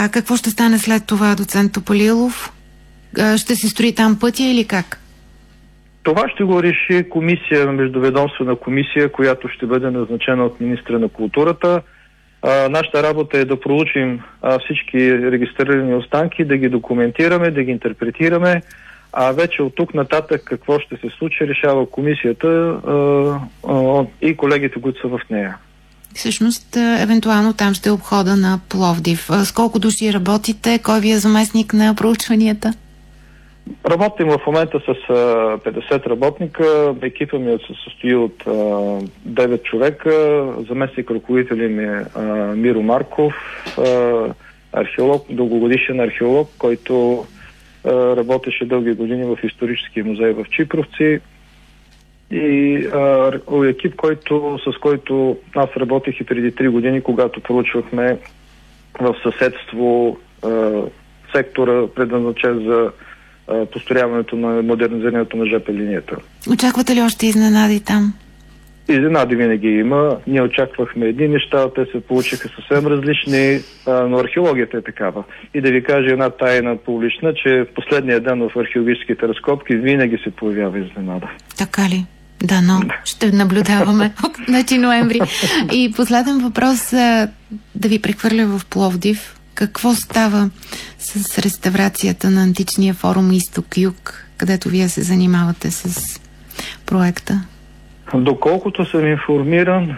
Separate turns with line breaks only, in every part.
А какво ще стане след това, доцент Топалилов? Ще се строи там пътя или как?
Това ще го реши междуведомствена комисия, която ще бъде назначена от министра на културата. Нашата работа е да проучим всички регистрирани останки, да ги документираме, да ги интерпретираме, а вече от тук нататък какво ще се случи, решава комисията и колегите, които са в нея.
Всъщност, евентуално там ще е обхода на Пловдив. С колко души работите? Кой ви е заместник на проучванията?
Работим в момента с 50 работника. Екипа ми се състои от 9 човека. Заместник ръководители ми е Миро Марков, археолог, дългогодишен археолог, който работеше дълги години в историческия музей в Чипровци. И екип, с който аз работих и преди 3 години, когато проучвахме в съседство сектора, предназначен за построяването на модернизирането на ЖП линията.
Очаквате ли още изненади там?
Изненади винаги има. Ние очаквахме едни неща, те се получиха съвсем различни, но археологията е такава. И да ви кажа една тайна публична, че в последния ден в археологическите разкопки винаги се появява изненада.
Така ли? Да, но ще наблюдаваме от ноември. И последен въпрос, да ви прехвърля в Пловдив. Какво става с реставрацията на античния форум Изток-Юг, където вие се занимавате с проекта?
Доколкото съм информиран,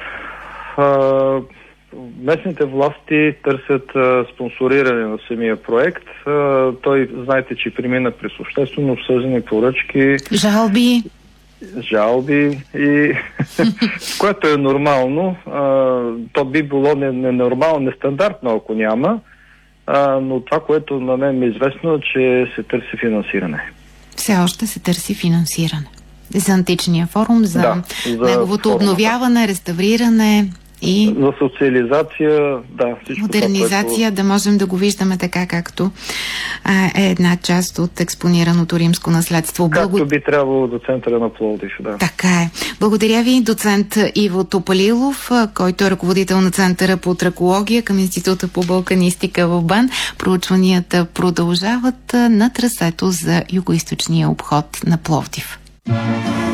местните власти търсят спонсориране на самия проект. Той, знаете, че премина през обществено обсъждане, поръчки, жалби, и което е нормално. То би било ненормално, нестандартно, ако няма. Но това, което на мен ми е известно, е, че се търси финансиране.
Все още се търси финансиране. За античния форум, за неговото обновяване, реставриране и
за социализация, всичко
модернизация, да можем да го виждаме така, както е една част от експонираното римско наследство.
Както би трябвало до центъра на Пловдив, да.
Така е. Благодаря ви, доцент Иво Топалилов, който е ръководител на Центъра по тракология към Института по балканистика в БАН. Проучванията продължават на трасето за югоизточния обход на Пловдив.